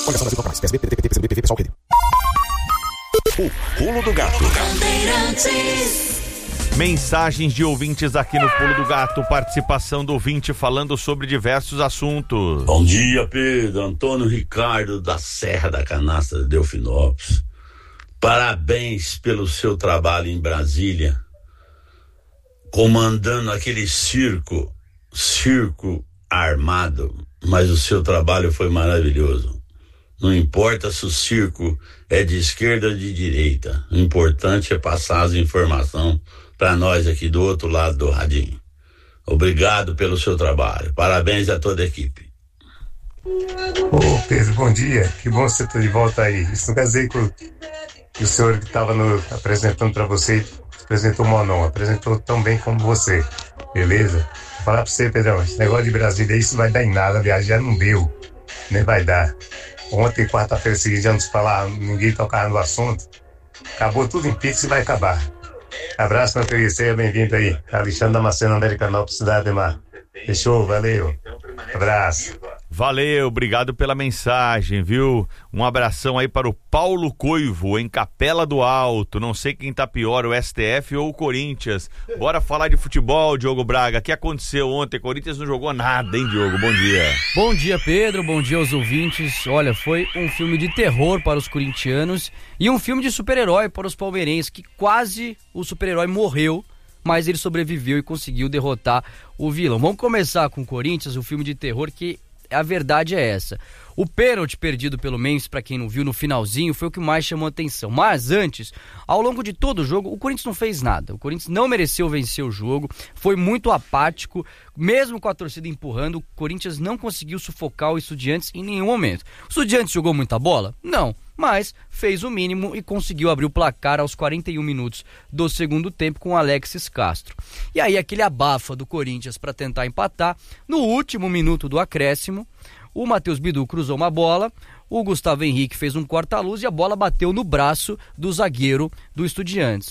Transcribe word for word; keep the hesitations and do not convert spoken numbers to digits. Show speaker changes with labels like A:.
A: O Pulo do Gato. Mensagens de ouvintes aqui no Pulo do Gato, participação do ouvinte falando sobre diversos assuntos.
B: Bom dia, Pedro. Antônio Ricardo da Serra da Canastra de Delfinópolis. Parabéns pelo seu trabalho em Brasília, comandando aquele circo, circo armado, mas o seu trabalho foi maravilhoso. Não importa se o circo é de esquerda ou de direita, o importante é passar as informações para nós aqui do outro lado do radinho. Obrigado pelo seu trabalho, parabéns a toda a equipe.
C: Ô Pedro, bom dia, que bom você estar de volta aí. Isso não quer dizer que o, que o senhor que estava apresentando para você apresentou mal não, apresentou tão bem como você, beleza? Vou falar para você, Pedrão, esse negócio de Brasília, isso vai dar em nada, a viagem já não deu, nem vai dar. Ontem, quarta-feira seguinte, já não se falar, ninguém tocava no assunto. Acabou tudo em Pix e vai acabar. Abraço, meu querido, seja bem-vindo aí. Alexandre Damasceno, Americanópolis, Cidade de Mar. Fechou, valeu. Abraço.
A: Valeu, obrigado pela mensagem, viu? Um abração aí para o Paulo Coivo, em Capela do Alto. Não sei quem tá pior, o S T F ou o Corinthians. Bora falar de futebol, Diogo Braga. O que aconteceu ontem? O Corinthians não jogou nada, hein, Diogo? Bom dia.
D: Bom dia, Pedro. Bom dia aos ouvintes. Olha, foi um filme de terror para os corintianos e um filme de super-herói para os palmeirenses, que quase o super-herói morreu, mas ele sobreviveu e conseguiu derrotar o vilão. Vamos começar com o Corinthians, o filme de terror, que a verdade é essa. O pênalti perdido pelo Memphis, para quem não viu, no finalzinho, foi o que mais chamou a atenção. Mas antes, ao longo de todo o jogo, o Corinthians não fez nada. O Corinthians não mereceu vencer o jogo, foi muito apático. Mesmo com a torcida empurrando, o Corinthians não conseguiu sufocar o Estudiantes em nenhum momento. O Estudiantes jogou muita bola? Não. Mas fez o mínimo e conseguiu abrir o placar aos quarenta e um minutos do segundo tempo com o Alexis Castro. E aí aquele abafa do Corinthians para tentar empatar. No último minuto do acréscimo, o Matheus Bidu cruzou uma bola, o Gustavo Henrique fez um corta-luz e a bola bateu no braço do zagueiro do Estudiantes.